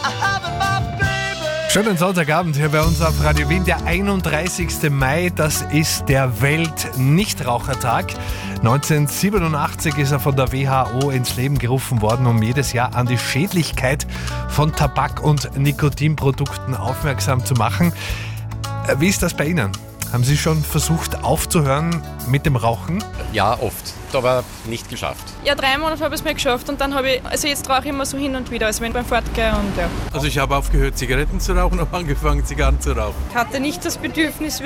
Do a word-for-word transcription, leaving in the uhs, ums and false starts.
Schönen Sonntagabend hier bei uns auf Radio Wien, der einunddreißigsten Mai, das ist der Welt-Nichtrauchertag. neunzehnhundertsiebenundachtzig ist er von der W H O ins Leben gerufen worden, um jedes Jahr an die Schädlichkeit von Tabak- und Nikotinprodukten aufmerksam zu machen. Wie ist das bei Ihnen? Haben Sie schon versucht aufzuhören mit dem Rauchen? Ja, oft, aber nicht geschafft. Ja, drei Monate habe ich es mir geschafft und dann habe ich, also jetzt rauche ich immer so hin und wieder, also wenn ich beim Fortgehen und ja. Also ich habe aufgehört Zigaretten zu rauchen und angefangen Zigarren zu rauchen. Ich hatte nicht das Bedürfnis,